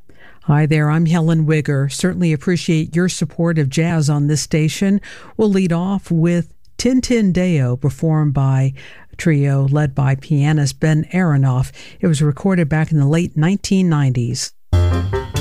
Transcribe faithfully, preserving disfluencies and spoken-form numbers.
Hi there, I'm Helen Wigger. Certainly appreciate your support of jazz on this station. We'll lead off with Tin Tin Deo, performed by a trio led by pianist Ben Aronoff. It was recorded back in the late nineteen nineties.